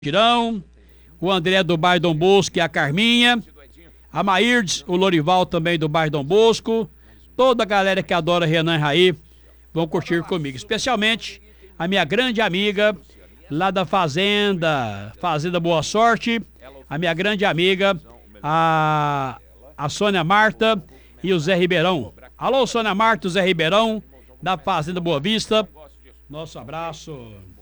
Tirão, o André do bairro Dom Bosco e a Carminha, a Mairdes, o Lorival também do bairro Dom Bosco, toda a galera que adora Renan e Raí vão curtir comigo, especialmente a minha grande amiga lá da Fazenda Boa Sorte, a minha grande amiga, a Sônia Marta e o Zé Ribeirão. Alô, Sônia Marta e o Zé Ribeirão, da Fazenda Boa Vista, nosso abraço.